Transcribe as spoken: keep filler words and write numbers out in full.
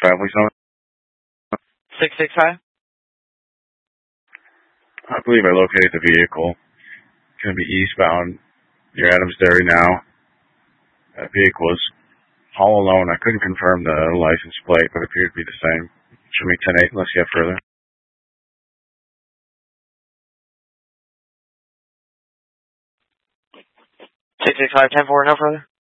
traveling zone? six six five? I believe I located the vehicle. It's going to be eastbound near Adams Dairy now. That vehicle is all alone. I couldn't confirm the license plate, but it appeared to be the same. Show me ten eight unless you have further. six six five, ten four, no further?